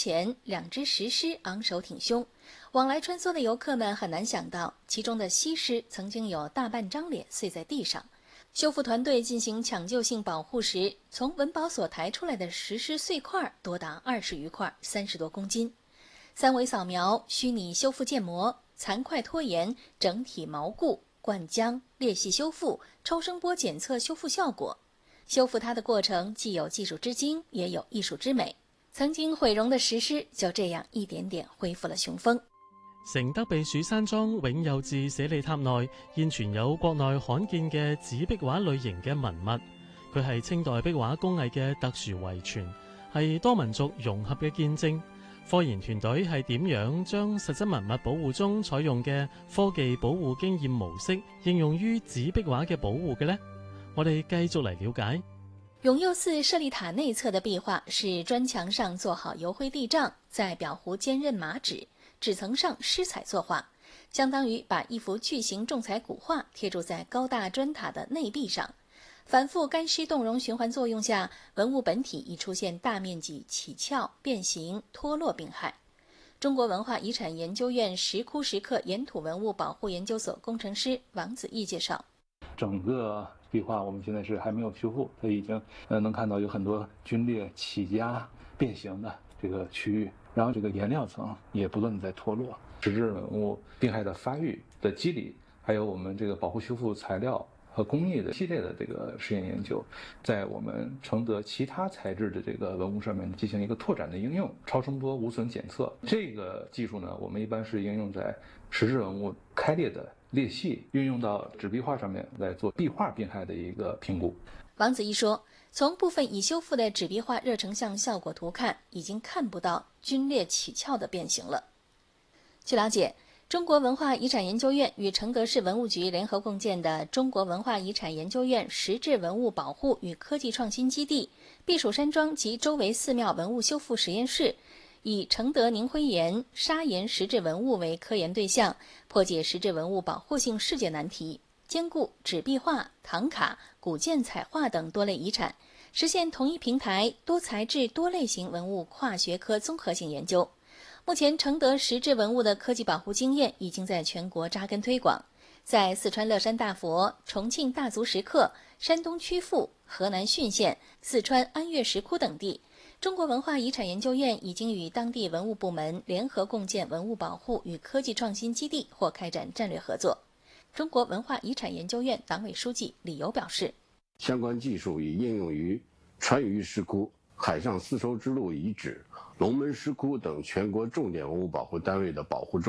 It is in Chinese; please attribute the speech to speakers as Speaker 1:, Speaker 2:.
Speaker 1: 前，两只石狮昂首挺胸，往来穿梭的游客们很难想到，其中的西狮曾经有大半张脸碎在地上。修复团队进行抢救性保护时，从文保所抬出来的石狮碎块多达20余块，30多公斤。三维扫描、虚拟修复建模、残块拖延、整体锚固、灌浆、裂隙修复、超声波检测修复效果。修复它的过程既有技術之精，也有藝術之美。曾經毀容的石獅就這樣一點點恢復了雄風。
Speaker 2: 承德避暑山莊永佑寺舍利塔內現存有國內罕見嘅紙壁畫類型嘅文物，佢係清代壁畫工藝嘅特殊遺傳，係多民族融合嘅見證。科研團隊係點樣將實質文物保護中採用嘅科技保護經驗模式應用於紙壁畫嘅保護嘅呢？我哋繼續嚟了解。
Speaker 1: 永佑寺舍利塔內側的壁畫是磚牆上做好油灰地障，在裱糊堅韌麻紙，紙層上施彩作畫，相當於把一幅巨型重彩古畫貼住在高大磚塔的內壁上。反覆乾濕凍溶循環作用下，文物本體已出現大面積起翹、變形、脫落病害。中國文化遺產研究院石窟石刻岩土文物保護研究所工程師王子毅介紹，
Speaker 3: 整個壁畫我們現在是還沒有修復，它已經能看到有很多龜裂、起痂、變形的這個區域，然後這個顏料層也不斷地在脫落。石質文物病害的發育的機理，還有我們這個保護修復材料和工藝的系列的這個實驗研究，在我們承德其他材質的這個文物上面進行一個拓展的應用。超聲波無損檢測這個技術呢，我們一般是應用在石質文物開裂的裂隙，運用到紙壁畫上面來做壁畫病害的一個評估。
Speaker 1: 王子毅說，從部分已修復的紙壁畫熱成像效果圖看，已經看不到龜裂起翹的變形了。據了解，中國文化遺產研究院與承德市文物局聯合共建的中國文化遺產研究院石質文物保護與科技創新基地避暑山莊及周圍寺廟文物修復實驗室，以承德凝灰岩、砂岩石質文物為科研對象，破解石質文物保護性世界難題，兼顧紙壁畫、唐卡、古建彩畫等多類遺產，實現同一平台多材質多類型文物跨學科綜合性研究。目前，承德石質文物的科技保護經驗已經在全國扎根推廣，在四川樂山大佛、重慶大足石刻、山東曲阜、河南浚縣、四川安岳石窟等地，中國文化遺產研究院已經與當地文物部門聯合共建文物保護與科技創新基地或開展戰略合作。中國文化遺產研究院黨委書記李游表示，
Speaker 4: 相關技術已應用於川渝石窟、海上絲綢之路遺址、龍門石窟等全國重點文物保護單位的保護中。